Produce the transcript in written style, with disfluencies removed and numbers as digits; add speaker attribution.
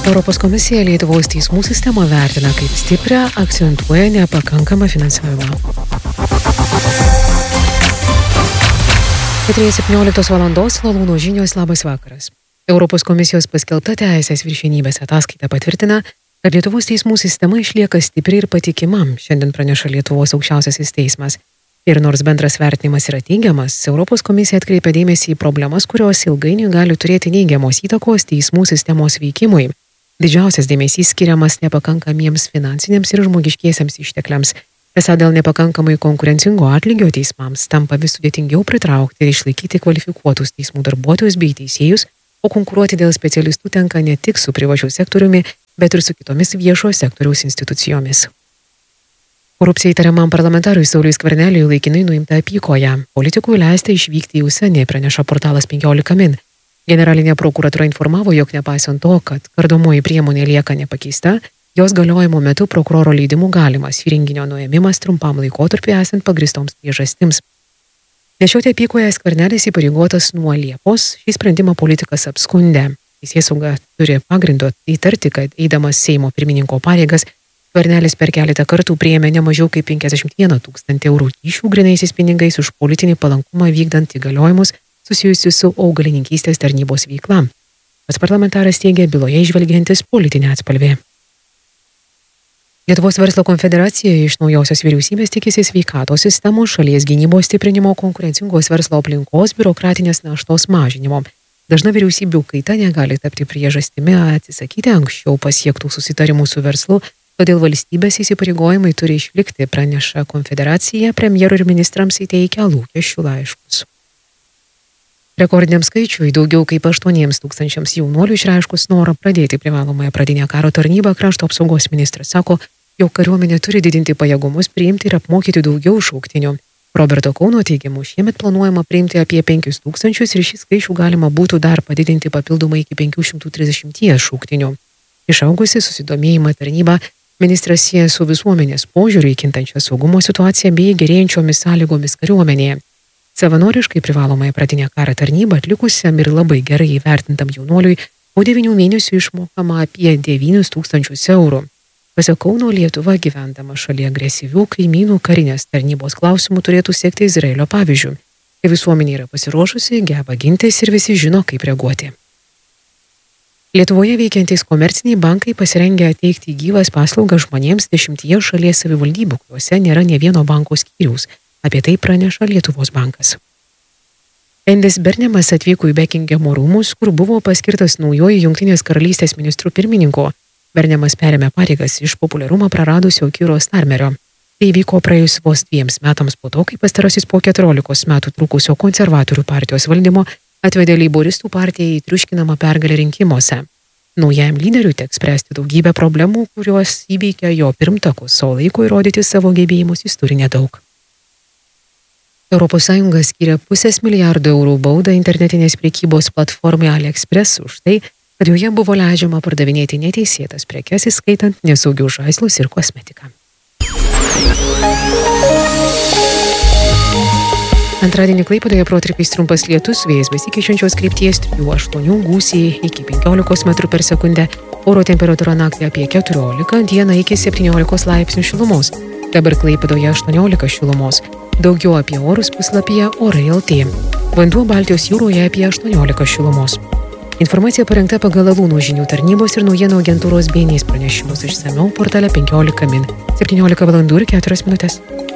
Speaker 1: Europos komisija Lietuvos teismų sistemą vertina kaip stiprią, akcentuoja nepakankamą finansavimą. 17 valandos Lalūno žinios, labas vakaras. Europos komisijos paskelbta teisės viršenybės ataskaita patvirtina, kad Lietuvos teismų sistema išlieka stipri ir patikima, šiandien praneša Lietuvos aukščiausiasis teismas. Ir nors bendras vertinimas yra teigiamas, Europos komisija atkreipia dėmesį į problemas, kurios ilgainiui gali turėti neigiamos įtakos teismų sistemos veikimui. Didžiausias dėmesys skiriamas nepakankamiems finansiniams ir žmogiškiesiems ištekliams. Esą dėl nepakankamai konkurencingo atlygio teismams tampa vis sudėtingiau pritraukti ir išlaikyti kvalifikuotus teismų darbuotojus bei teisėjus, o konkuruoti dėl specialistų tenka ne tik su privačiu sektoriumi, bet ir su kitomis viešojo sektoriaus institucijomis. Korupcijai įtariamam parlamentarui Sauliui Skverneliui laikinai nuimta apykoja. Politikui leista išvykti į užsienį, praneša portalas 15 min. Generalinė prokuratūra informavo, jog nepaisant to, kad kardomoji priemonė lieka nepakeista, jos galiojimo metu prokuroro leidimu galimas įrenginio nuėmimas trumpam laikotarpiui esant pagristoms priežastims. Nešioti apykoją Skvernelis įpareigotas nuo Liepos, šį sprendimą politikas apskundė. Teisėsauga turi pagrindo įtarti, kad eidamas Seimo pirmininko pareigas, Skvernelis per keletą kartų priėmė ne mažiau kaip 51 000 eurų kyšių grynaisiais pinigais už politinį palankumą vykdant įgaliojimus susijusius su augalininkystės tarnybos veikla. Pats parlamentaras teigia byloje įžvelgiantis politinę atspalvį. Lietuvos verslo konfederacija iš naujosios vyriausybės tikisi sveikatos sistemos, šalies gynybos stiprinimo, konkurencingos verslo aplinkos, biurokratinės naštos mažinimo. Dažna vyriausybių kaita negali tapti priežastimi atsisakyti anksčiau pasiektų susitarimų su verslu, todėl valstybės įsipareigojimai turi išlikti, praneša konfederacija, premjerui ir ministrams įteikia lūkesčių laiškus. Rekordiniam skaičiui daugiau kaip 8 000 jaunuolių išreiškus norą pradėti privalomąją pradinę karo tarnybą, krašto apsaugos ministras sako, jog kariuomenė turi didinti pajėgumus, priimti ir apmokyti daugiau šauktinių. Roberto Kauno teigimu, šiemet planuojama priimti apie 5 000 ir šį skaičių galima būtų dar padidinti papildomai iki 530 šauktinių. Išaugusi susidomėjimą tarnybą ministras sieja su visuomenės požiūriu į kintančią saugumo situaciją bei gerėjančiomis sąlygomis kariuomenėje. Savanoriškai privalomąją pradinę karo tarnybą atlikusiam ir labai gerai įvertintam jaunuoliui po 9 mėnesių išmokama apie 9 000 eurų. Pasak Kauno, Lietuva gyvendama šalia agresyvių kaimynų karinės tarnybos klausimų turėtų sekti Izraelio pavyzdžiu. Kai visuomenė yra pasiruošusi, geba gintis ir visi žino, kaip reaguoti. Lietuvoje veikiantys komerciniai bankai pasirengę teikti gyvas paslaugas žmonėms 10 šalies savivaldybių, kuriuose nėra nė vieno banko skyriaus. Apie tai praneša Lietuvos bankas. Endis Bernemas atvyko į Bekingemo rūmus, kur buvo paskirtas naujoji Jungtinės karalystės ministrų pirmininko. Bernemas perėmė pareigas iš populiarumą praradusio Keiro Starmerio. Tai vyko praėjus vos 2 metams po to, kai pastarasis po 14 metų trukusio konservatorių partijos valdymo atvedė leiboristų partiją į triuškinamą pergalę rinkimuose. Naujajam lyderiui teks spręsti daugybę problemų, kuriuos įveikė jo pirmtakus, o laiko įrodyti savo gebėjimus jis turi nedaug. ES skyrė 500 milijardo eurų baudą internetinės prekybos platformai AliExpress už tai, kad joje buvo leidžiama pardavinėti neteisėtas prekes, įskaitant nesaugius žaislus ir kosmetiką. Antradienį Klaipėdoje protarpiais trumpas lietus, vėjas besikeičiančios krypties 3-8 gūsiai iki 15 m/s, oro temperatūra naktį apie 14, dieną iki 17 laipsnių šilumos. Dabar Klaipėdoje 18 šilumos. Daugiau apie orus puslapyje Orai LT. Vanduo Baltijos jūroje apie 18 šilumos. Informacija parengta pagal Lalūno žinių tarnybos ir naujienų agentūros BNS pranešimus išsamiau portale 15 min. 17 valandų ir 4 minutės.